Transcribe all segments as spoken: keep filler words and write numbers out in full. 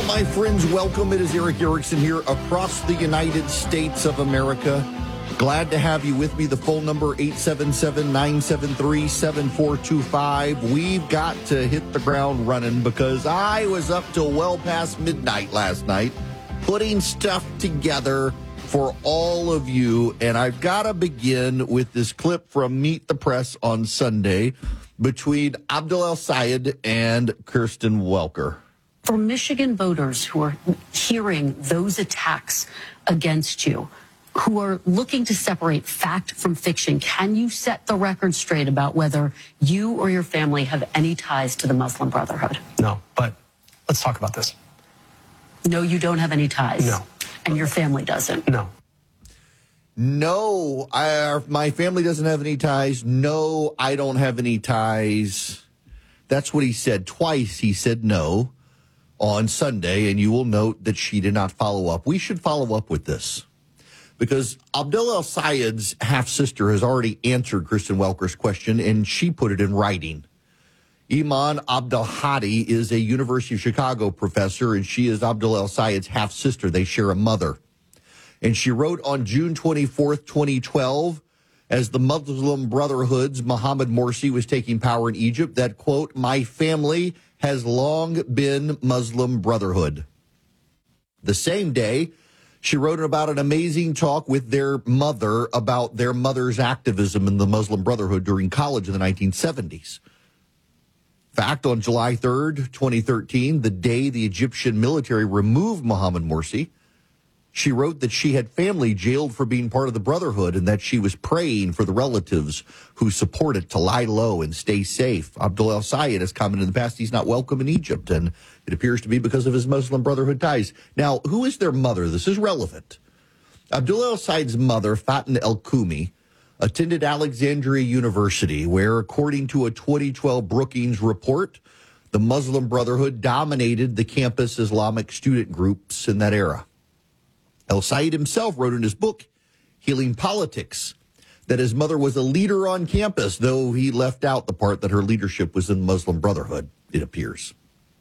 my friends, welcome. It is Erick Erickson here across the United States of America. Glad to have you with me. The phone number, eight seven seven, nine seven three, seven four two five. We've got to hit the ground running because I was up till well past midnight last night putting stuff together for all of you. And I've got to begin with this clip from Meet the Press on Sunday between Abdul El-Sayed and Kristen Welker. For Michigan voters who are hearing those attacks against you, who are looking to separate fact from fiction, can you set the record straight about whether you or your family have any ties to the Muslim Brotherhood? No, but let's talk about this. No, you don't have any ties? No. And your family doesn't? No. No, I, my family doesn't have any ties. No, I don't have any ties. That's what he said. Twice he said no on Sunday, and you will note that she did not follow up. We should follow up with this because Abdul El-Sayed's half-sister has already answered Kristen Welker's question, and she put it in writing. Iman Abdelhadi is a University of Chicago professor, and she is Abdul El-Sayed's half-sister. They share a mother. And she wrote on June twenty-fourth, twenty twelve, as the Muslim Brotherhood's Mohammed Morsi was taking power in Egypt, that, quote, my family has long been Muslim Brotherhood. The same day, she wrote about an amazing talk with their mother about their mother's activism in the Muslim Brotherhood during college in the nineteen seventies. In fact, on July third, twenty thirteen, the day the Egyptian military removed Mohammed Morsi, she wrote that she had family jailed for being part of the Brotherhood and that she was praying for the relatives who support it to lie low and stay safe. Abdul El-Sayed has commented in the past he's not welcome in Egypt, and it appears to be because of his Muslim Brotherhood ties. Now, who is their mother? This is relevant. Abdul El-Sayed's mother, Fatin El-Koumi, attended Alexandria University, where, according to a twenty twelve Brookings report, the Muslim Brotherhood dominated the campus Islamic student groups in that era. El-Sayed himself wrote in his book, Healing Politics, that his mother was a leader on campus, though he left out the part that her leadership was in the Muslim Brotherhood, it appears.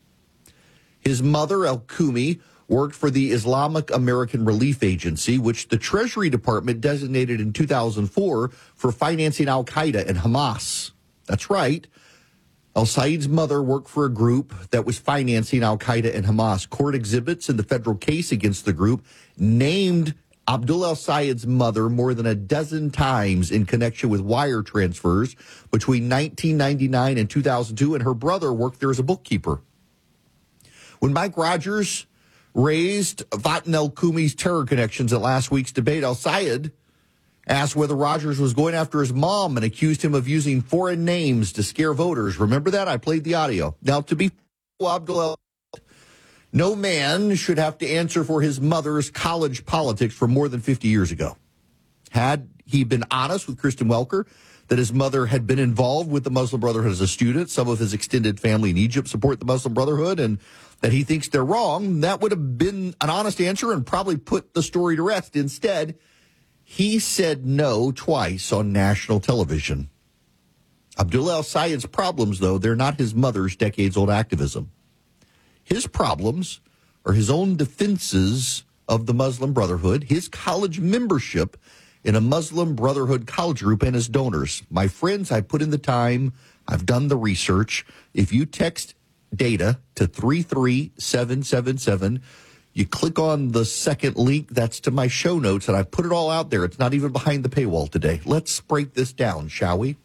His mother, El-Koumi, worked for the Islamic American Relief Agency, which the Treasury Department designated in two thousand four for financing al-Qaeda and Hamas. That's right. El-Sayed's mother worked for a group that was financing al-Qaeda and Hamas. Court exhibits in the federal case against the group named Abdul El-Sayed's mother more than a dozen times in connection with wire transfers between nineteen ninety-nine and two thousand two, and her brother worked there as a bookkeeper. When Mike Rogers raised Fatin El-Koumi's terror connections at last week's debate, El-Sayed asked whether Rogers was going after his mom and accused him of using foreign names to scare voters. Remember that? I played the audio. Now, to be Abdul, no man should have to answer for his mother's college politics from more than fifty years ago. Had he been honest with Kristen Welker that his mother had been involved with the Muslim Brotherhood as a student, some of his extended family in Egypt support the Muslim Brotherhood, and that he thinks they're wrong, that would have been an honest answer and probably put the story to rest. Instead, he said no twice on national television. Abdul El-Sayed's problems, though, they're not his mother's decades-old activism. His problems are his own defenses of the Muslim Brotherhood, his college membership in a Muslim Brotherhood college group, and his donors. My friends, I put in the time. I've done the research. If you text data to three three seven seven seven, you click on the second link, that's to my show notes, and I put it all out there. It's not even behind the paywall today. Let's break this down, shall we?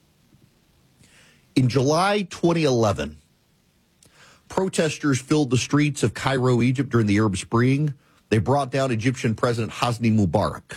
In July twenty eleven, protesters filled the streets of Cairo, Egypt during the Arab Spring. They brought down Egyptian President Hosni Mubarak.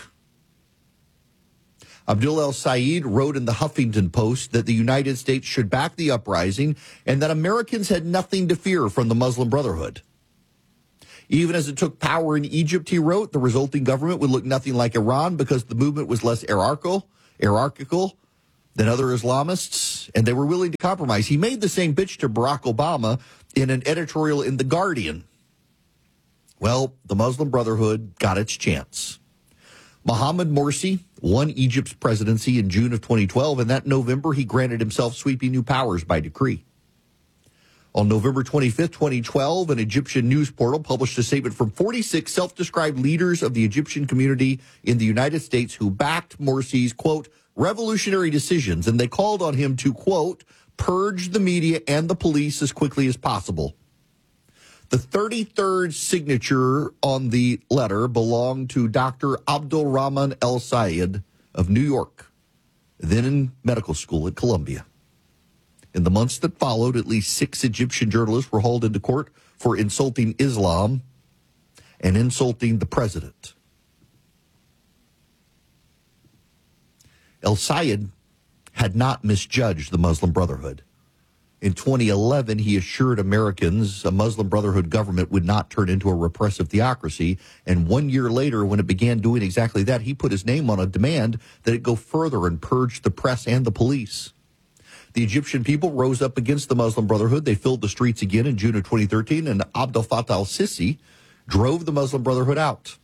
Abdul El-Sayed wrote in the Huffington Post that the United States should back the uprising and that Americans had nothing to fear from the Muslim Brotherhood. Even as it took power in Egypt, he wrote, the resulting government would look nothing like Iran because the movement was less hierarchical, hierarchical than other Islamists, and they were willing to compromise. He made the same pitch to Barack Obama in an editorial in The Guardian. Well, the Muslim Brotherhood got its chance. Mohammed Morsi won Egypt's presidency in June of twenty twelve, and that November he granted himself sweeping new powers by decree. On November twenty-fifth, twenty twelve, an Egyptian news portal published a statement from forty-six self-described leaders of the Egyptian community in the United States who backed Morsi's, quote, revolutionary decisions, and they called on him to, quote, purge the media and the police as quickly as possible. The thirty-third signature on the letter belonged to Doctor Abdul Rahman El Sayed of New York, then in medical school at Columbia. In the months that followed, at least six Egyptian journalists were hauled into court for insulting Islam and insulting the president. El Sayed had not misjudged the Muslim Brotherhood. In twenty eleven, he assured Americans a Muslim Brotherhood government would not turn into a repressive theocracy. And one year later, when it began doing exactly that, he put his name on a demand that it go further and purge the press and the police. The Egyptian people rose up against the Muslim Brotherhood. They filled the streets again in June of twenty thirteen, and Abdel Fattah al-Sisi drove the Muslim Brotherhood out.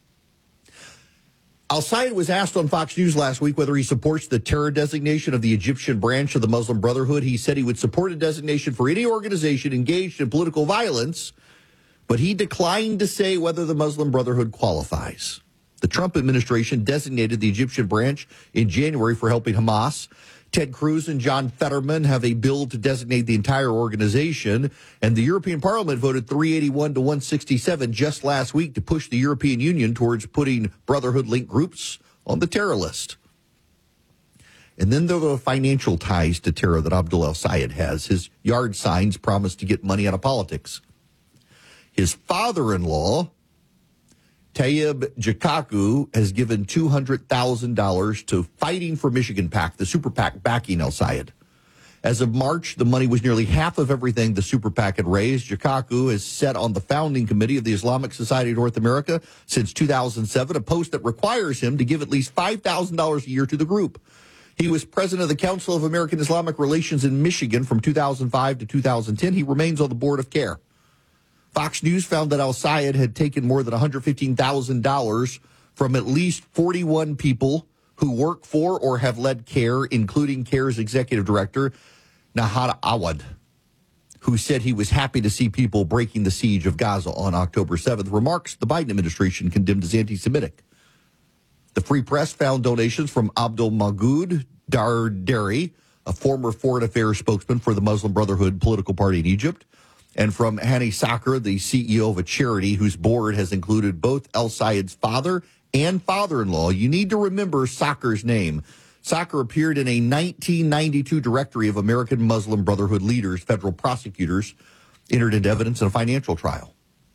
Al-Sayed was asked on Fox News last week whether he supports the terror designation of the Egyptian branch of the Muslim Brotherhood. He said he would support a designation for any organization engaged in political violence, but he declined to say whether the Muslim Brotherhood qualifies. The Trump administration designated the Egyptian branch in January for helping Hamas. Ted Cruz and John Fetterman have a bill to designate the entire organization, and the European Parliament voted three eighty-one to one sixty-seven just last week to push the European Union towards putting Brotherhood-linked groups on the terror list. And then there are the financial ties to terror that Abdul El-Sayed has. His yard signs promise to get money out of politics. His father-in-law, Tayyip Jakaku, has given two hundred thousand dollars to Fighting for Michigan PAC, the super PAC backing El-Sayed. As of March, the money was nearly half of everything the super PAC had raised. Jakaku has sat on the founding committee of the Islamic Society of North America since two thousand seven, a post that requires him to give at least five thousand dollars a year to the group. He was president of the Council of American Islamic Relations in Michigan from two thousand five to two thousand ten. He remains on the board of CARE. Fox News found that El-Sayed had taken more than one hundred fifteen thousand dollars from at least forty-one people who work for or have led CARE, including CARE's executive director, Nahad Awad, who said he was happy to see people breaking the siege of Gaza on October seventh, remarks the Biden administration condemned as anti-Semitic. The Free Press found donations from Abdul Magoud Dardari, a former foreign affairs spokesman for the Muslim Brotherhood political party in Egypt, and from Hani Sakr, the C E O of a charity whose board has included both El-Sayed's father and father-in-law. You need to remember Sakr's name. Sakr appeared in a nineteen ninety-two directory of American Muslim Brotherhood leaders. Federal prosecutors entered into evidence in a financial trial.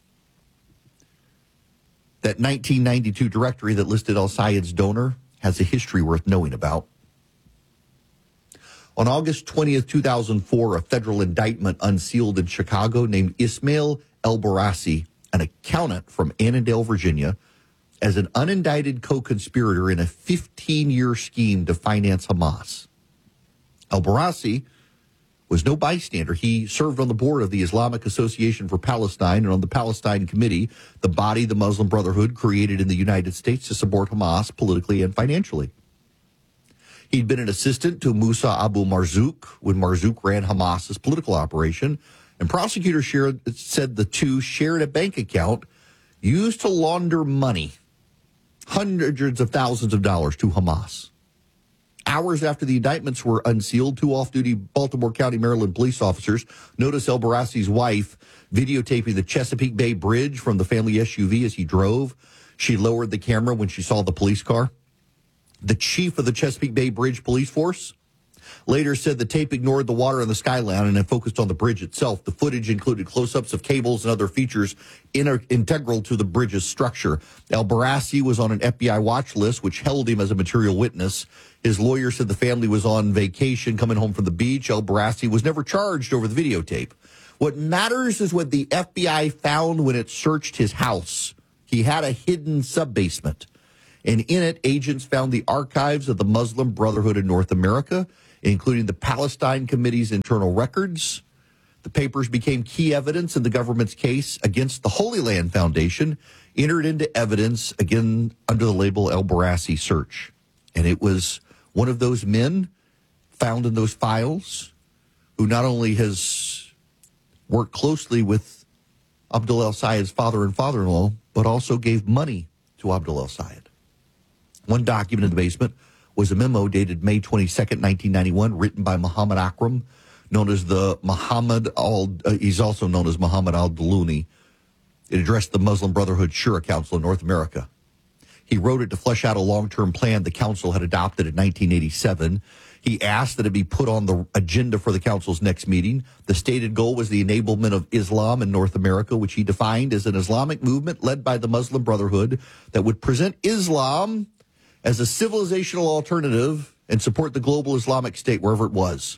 That nineteen ninety-two directory that listed El-Sayed's donor has a history worth knowing about. On August twentieth, two thousand four, a federal indictment unsealed in Chicago named Ismail El-Barassi, an accountant from Annandale, Virginia, as an unindicted co-conspirator in a fifteen-year scheme to finance Hamas. El-Barassi was no bystander. He served on the board of the Islamic Association for Palestine and on the Palestine Committee, the body the Muslim Brotherhood created in the United States to support Hamas politically and financially. He'd been an assistant to Musa Abu Marzouk when Marzouk ran Hamas's political operation, and prosecutors shared, said the two shared a bank account used to launder money, hundreds of thousands of dollars, to Hamas. Hours after the indictments were unsealed, two off-duty Baltimore County, Maryland police officers noticed El-Barassi's wife videotaping the Chesapeake Bay Bridge from the family S U V as he drove. She lowered the camera when she saw the police car. The chief of the Chesapeake Bay Bridge Police Force later said the tape ignored the water on the skyline and focused on the bridge itself. The footage included close-ups of cables and other features inter- integral to the bridge's structure. El-Barassi was on an F B I watch list, which held him as a material witness. His lawyer said the family was on vacation coming home from the beach. El-Barassi was never charged over the videotape. What matters is what the F B I found when it searched his house. He had a hidden sub-basement, and in it, agents found the archives of the Muslim Brotherhood in North America, including the Palestine Committee's internal records. The papers became key evidence in the government's case against the Holy Land Foundation, entered into evidence, again, under the label El-Barassi search. And it was one of those men found in those files who not only has worked closely with Abdul el-Sayed's father and father-in-law, but also gave money to Abdul el-Sayed. One document in the basement was a memo dated May twenty-second, nineteen ninety-one, written by Muhammad Akram, known as the Muhammad al, uh, he's also known as Muhammad al-Daluni. It addressed the Muslim Brotherhood Shura Council in North America. He wrote it to flesh out a long-term plan the council had adopted in nineteen eighty-seven. He asked that it be put on the agenda for the council's next meeting. The stated goal was the enablement of Islam in North America, which he defined as an Islamic movement led by the Muslim Brotherhood that would present Islam as a civilizational alternative and support the global Islamic State wherever it was.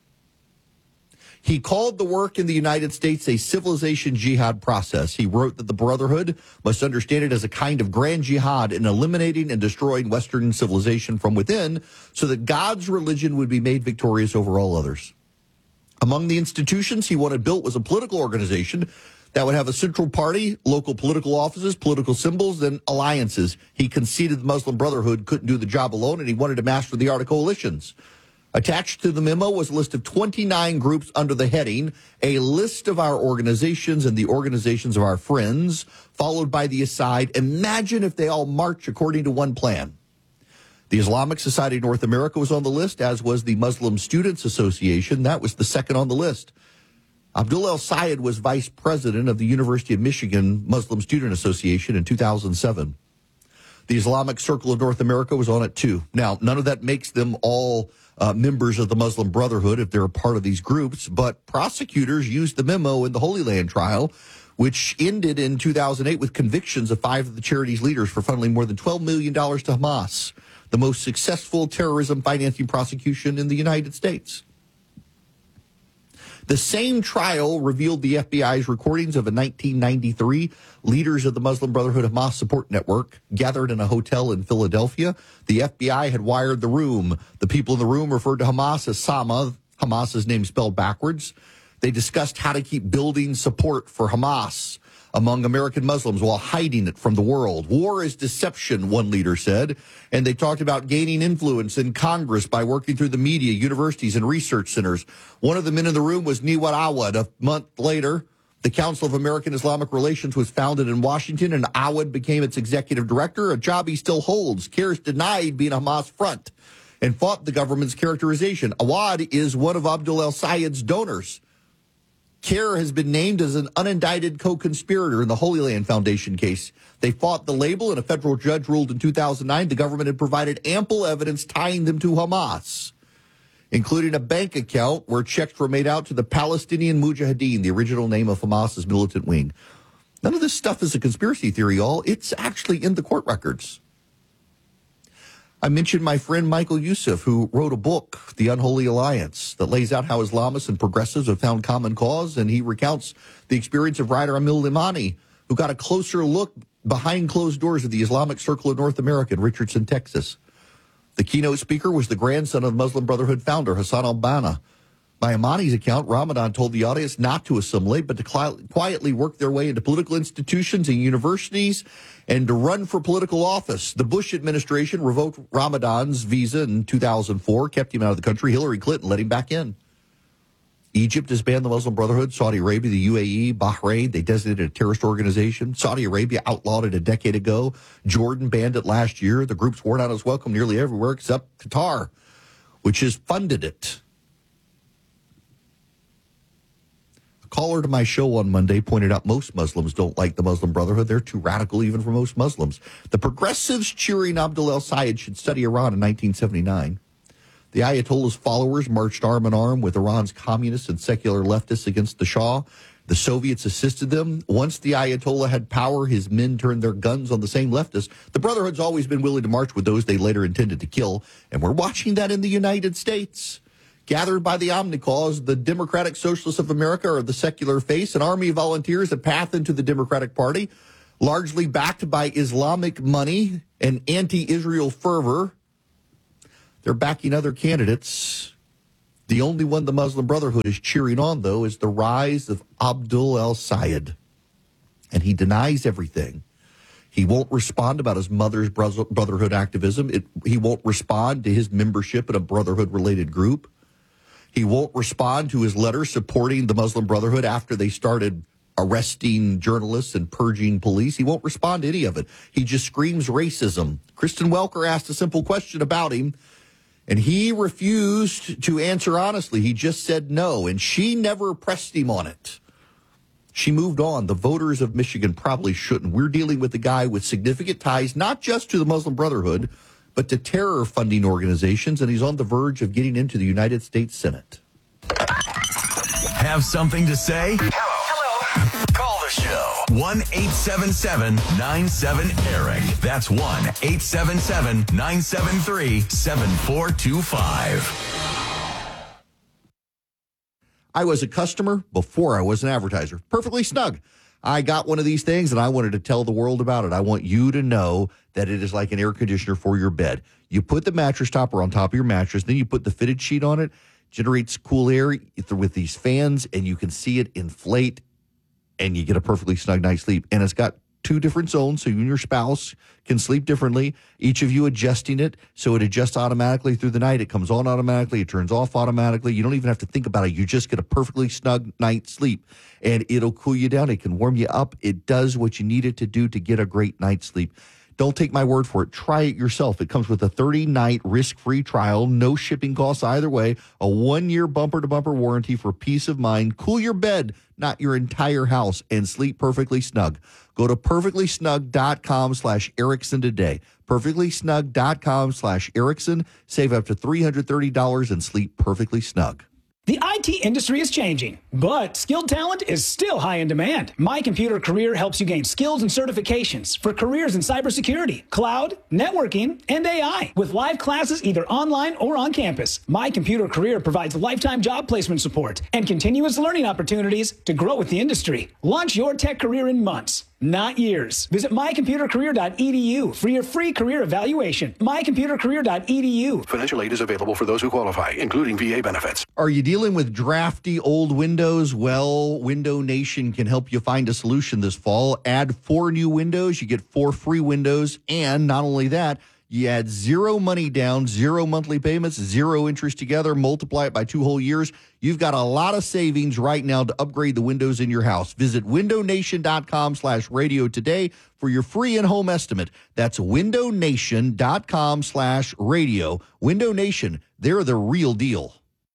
He called the work in the United States a civilization jihad process. He wrote that the Brotherhood must understand it as a kind of grand jihad in eliminating and destroying Western civilization from within so that God's religion would be made victorious over all others. Among the institutions he wanted built was a political organization that would have a central party, local political offices, political symbols, and alliances. He conceded the Muslim Brotherhood couldn't do the job alone, and he wanted to master the art of coalitions. Attached to the memo was a list of twenty-nine groups under the heading, a list of our organizations and the organizations of our friends, followed by the aside, imagine if they all march according to one plan. The Islamic Society of North America was on the list, as was the Muslim Students Association. That was the second on the list. Abdul el-Sayed was vice president of the University of Michigan Muslim Student Association in two thousand seven. The Islamic Circle of North America was on it too. Now, none of that makes them all uh, members of the Muslim Brotherhood if they're a part of these groups, but prosecutors used the memo in the Holy Land trial, which ended in two thousand eight with convictions of five of the charity's leaders for funneling more than twelve million dollars to Hamas, the most successful terrorism financing prosecution in the United States. The same trial revealed the F B I's recordings of a nineteen ninety-three leaders of the Muslim Brotherhood Hamas support network gathered in a hotel in Philadelphia. The F B I had wired the room. The people in the room referred to Hamas as Sama, Hamas's name spelled backwards. They discussed how to keep building support for Hamas among American Muslims while hiding it from the world. War is deception, one leader said. And they talked about gaining influence in Congress by working through the media, universities, and research centers. One of the men in the room was Niwat Awad. A month later, the Council of American Islamic Relations was founded in Washington, and Awad became its executive director, a job he still holds. CAIR's denied being a Hamas front and fought the government's characterization. Awad is one of Abdul el-Sayed's donors. CAIR has been named as an unindicted co-conspirator in the Holy Land Foundation case. They fought the label, and a federal judge ruled in two thousand nine the government had provided ample evidence tying them to Hamas, including a bank account where checks were made out to the Palestinian Mujahideen, the original name of Hamas's militant wing. None of this stuff is a conspiracy theory, y'all. It's actually in the court records. I mentioned my friend Michael Youssef, who wrote a book, The Unholy Alliance, that lays out how Islamists and progressives have found common cause, and he recounts the experience of writer Amil Limani, who got a closer look behind closed doors of the Islamic Circle of North America in Richardson, Texas. The keynote speaker was the grandson of the Muslim Brotherhood founder, Hassan al-Banna. By Imani's account, Ramadan told the audience not to assimilate, but to quietly work their way into political institutions and universities and to run for political office. The Bush administration revoked Ramadan's visa in two thousand four, kept him out of the country. Hillary Clinton let him back in. Egypt has banned the Muslim Brotherhood. Saudi Arabia, the U A E, Bahrain, they designated a terrorist organization. Saudi Arabia outlawed it a decade ago. Jordan banned it last year. The group's worn out its welcome nearly everywhere except Qatar, which has funded it. Caller to my show on Monday pointed out most Muslims don't like the Muslim Brotherhood. They're too radical even for most Muslims. The progressives cheering Abdul el-Sayed should study Iran in nineteen seventy-nine. The Ayatollah's followers marched arm in arm with Iran's communists and secular leftists against the Shah. The Soviets assisted them. Once the Ayatollah had power, his men turned their guns on the same leftists. The Brotherhood's always been willing to march with those they later intended to kill, and we're watching that in the United States. Gathered by the Omni Cause, the Democratic Socialists of America are the secular face, an army of volunteers, a path into the Democratic Party, largely backed by Islamic money and anti-Israel fervor. They're backing other candidates. The only one the Muslim Brotherhood is cheering on, though, is the rise of Abdul el-Sayed. And he denies everything. He won't respond about his mother's brotherhood activism. It, he won't respond to his membership in a brotherhood-related group. He won't respond to his letter supporting the Muslim Brotherhood after they started arresting journalists and purging police. He won't respond to any of it. He just screams racism. Kristen Welker asked a simple question about him, and he refused to answer honestly. He just said no, and she never pressed him on it. She moved on. The voters of Michigan probably shouldn't. We're dealing with a guy with significant ties, not just to the Muslim Brotherhood, but to terror funding organizations, and he's on the verge of getting into the United States Senate. Have something to say? Hello. Hello. Call the show. one eight seven seven nine seven Eric. That's one eight seven seven nine seven three seven four two five. I was a customer before I was an advertiser. Perfectly Snug. I got one of these things, and I wanted to tell the world about it. I want you to know that it is like an air conditioner for your bed. You put the mattress topper on top of your mattress, then you put the fitted sheet on it, generates cool air with these fans, and you can see it inflate, and you get a perfectly snug night's sleep. And it's got two different zones, so you and your spouse can sleep differently, each of you adjusting it so it adjusts automatically through the night. It comes on automatically. It turns off automatically. You don't even have to think about it. You just get a perfectly snug night's sleep, and it'll cool you down. It can warm you up. It does what you need it to do to get a great night's sleep. Don't take my word for it. Try it yourself. It comes with a thirty-night risk-free trial, no shipping costs either way, a one-year bumper-to-bumper warranty for peace of mind. Cool your bed, not your entire house, and sleep perfectly snug. Go to perfectlysnug.com slash Erickson today. perfectlysnug.com slash Erickson. Save up to three hundred thirty dollars and sleep perfectly snug. The I T industry is changing, but skilled talent is still high in demand. My Computer Career helps you gain skills and certifications for careers in cybersecurity, cloud, networking, and A I. With live classes either online or on campus, My Computer Career provides lifetime job placement support and continuous learning opportunities to grow with the industry. Launch your tech career in months, not years. Visit my computer career dot e d u for your free career evaluation. my computer career dot e d u. Financial aid is available for those who qualify, including V A benefits. Are you dealing with drafty old windows? Well, Window Nation can help you find a solution this fall. Add four new windows, you get four free windows, and not only that, you add zero money down, zero monthly payments, zero interest together, multiply it by two whole years. You've got a lot of savings right now to upgrade the windows in your house. Visit windownation.com slash radio today for your free in-home estimate. That's windownation.com slash radio. Window Nation, they're the real deal.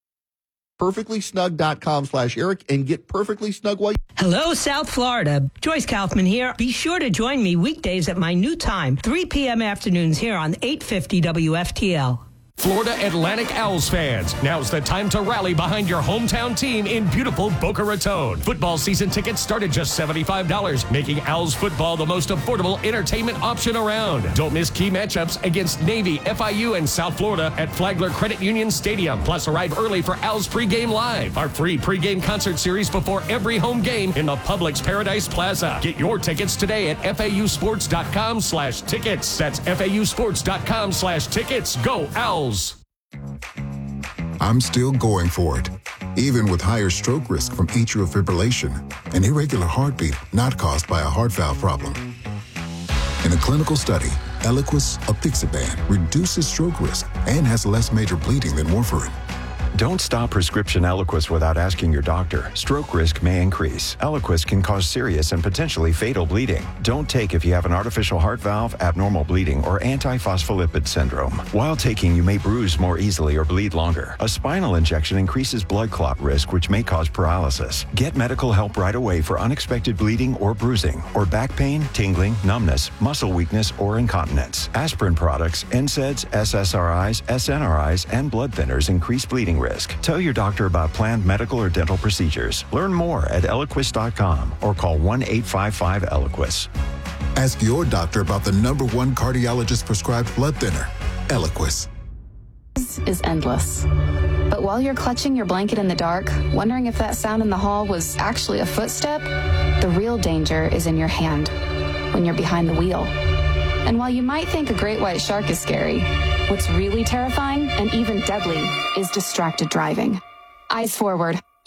perfectlysnug.com slash Eric and get perfectly snug while you... Hello, South Florida. Joyce Kaufman here. Be sure to join me weekdays at my new time, three p.m. afternoons here on eight fifty W F T L. Florida Atlantic Owls fans, now's the time to rally behind your hometown team in beautiful Boca Raton. Football season tickets start at just seventy-five dollars, making Owls football the most affordable entertainment option around. Don't miss key matchups against Navy, F I U, and South Florida at Flagler Credit Union Stadium. Plus, arrive early for Owls Pregame Live, our free pregame concert series before every home game in the Publix Paradise Plaza. Get your tickets today at fausports.com slash tickets. That's fausports.com slash tickets. Go Owls! I'm still going for it, even with higher stroke risk from atrial fibrillation, an irregular heartbeat not caused by a heart valve problem. In a clinical study, Eliquis apixaban reduces stroke risk and has less major bleeding than warfarin. Don't stop prescription Eliquis without asking your doctor. Stroke risk may increase. Eliquis can cause serious and potentially fatal bleeding. Don't take if you have an artificial heart valve, abnormal bleeding, or antiphospholipid syndrome. While taking, you may bruise more easily or bleed longer. A spinal injection increases blood clot risk, which may cause paralysis. Get medical help right away for unexpected bleeding or bruising, or back pain, tingling, numbness, muscle weakness, or incontinence. Aspirin products, N SAIDs, S S R Is, S N R Is, and blood thinners increase bleeding risk. Risk. Tell your doctor about planned medical or dental procedures. Learn more at eliquis dot com or call one eight five five Eliquis. Ask your doctor about the number one cardiologist prescribed blood thinner, Eliquis. Is endless. But while you're clutching your blanket in the dark, wondering if that sound in the hall was actually a footstep, the real danger is in your hand when you're behind the wheel. And while you might think a great white shark is scary, what's really terrifying and even deadly is distracted driving. Eyes forward.